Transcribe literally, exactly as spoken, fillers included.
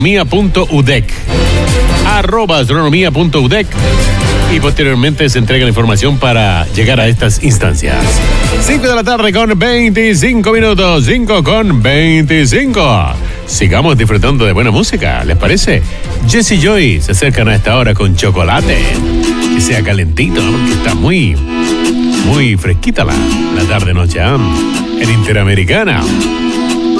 astronomía.udec, arroba astronomía.udec, y posteriormente se entrega la información para llegar a estas instancias. cinco de la tarde con veinticinco minutos, cinco con veinticinco. Sigamos disfrutando de buena música, ¿les parece? Jesse Joy se acercan a esta hora con chocolate. Que sea calentito, ¿no? Porque está muy, muy fresquita la, la tarde-noche, ¿eh? En Interamericana.